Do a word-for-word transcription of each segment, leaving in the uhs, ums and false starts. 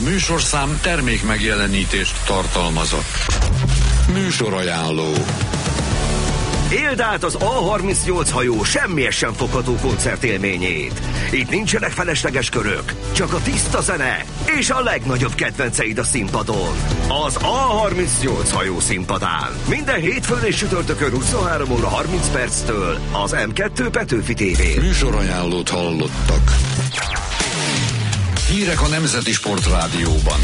műsorszám termék megjelenítést tartalmazott. Műsorajánló. Éld át az á harmincnyolc hajó semmies sem fogható koncertélményét. Itt nincsenek felesleges körök, csak a tiszta zene és a legnagyobb kedvenceid a színpadon. Az á harmincnyolc hajó színpadán. Minden hétfőn és csütörtökön huszonhárom óra harminc perctől az em kettő Petőfi tévén. Műsorajánlót hallottak. Hírek a Nemzeti Sportrádióban.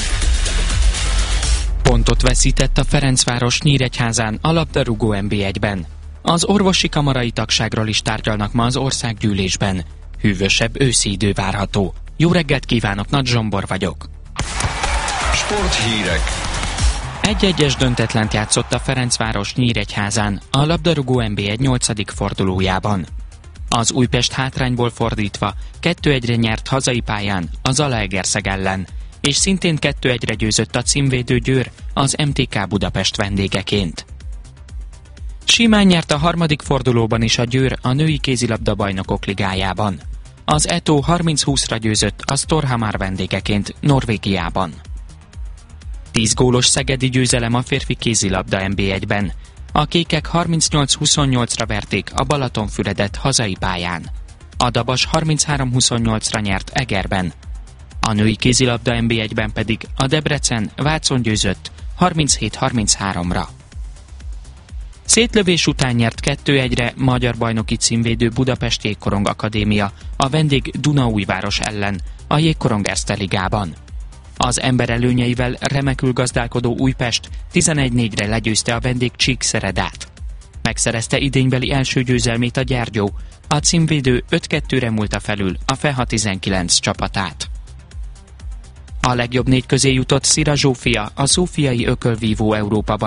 Pontot veszített a Ferencváros Nyíregyházán a labdarúgó en bé egyben. Az orvosi kamarai tagságról is tárgyalnak ma az országgyűlésben. Hűvösebb őszi idő várható. Jó reggelt kívánok, Nagy Zsombor vagyok. Sporthírek. Egy-egyes döntetlent játszott a Ferencváros Nyíregyházán a labdarúgó en bé egy nyolcadik fordulójában. Az Újpest hátrányból fordítva kettő egyre nyert hazai pályán az Zalaegerszeg ellen, és szintén kettő egyre győzött a címvédő Győr az em té ká Budapest vendégeként. Simán nyert a harmadik fordulóban is a Győr a női kézilabda bajnokok ligájában. Az é té o harminc húszra győzött a Storhamar vendégeként Norvégiában. tíz gólos szegedi győzelem a férfi kézilabda en bé egyben. A kékek harmincnyolc huszonnyolcra verték a Balatonfüredet hazai pályán. A Dabas harminchárom huszonnyolcra nyert Egerben. A női kézilabda en bé egyben pedig a Debrecen Vácon győzött harminchét harmincháromra. Szétlövés után nyert kettő egyre magyar bajnoki címvédő Budapest Jégkorong Akadémia a vendég Dunaújváros ellen a Jégkorong Erste Ligában. Az ember előnyeivel remekül gazdálkodó Újpest tizenegy négyre legyőzte a vendég Csíkszeredát. Megszerezte idénybeli első győzelmét a Gyergyó, a címvédő öt kettőre múlta felül a Feha tizenkilenc csapatát. A legjobb négy közé jutott Szira Zsófia a szófiai ökölvívó Európa